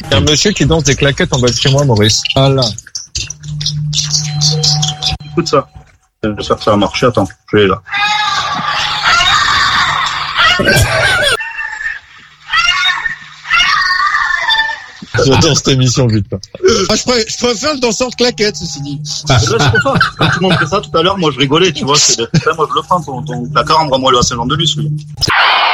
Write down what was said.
Il y a un monsieur qui danse des claquettes en bas de chez moi, Maurice. Ah là. Écoute ça. J'espère que ça va marcher. Attends, je l'ai là. J'adore cette émission, putain. Ah, je préfère le danseur de claquettes, ceci dit. Là, c'est pour ça. Quand tout le monde fait ça tout à l'heure, moi je rigolais, tu vois. Moi je le prends, ton placard, envoie-moi le à Saint-Jean-de-Luz, lui.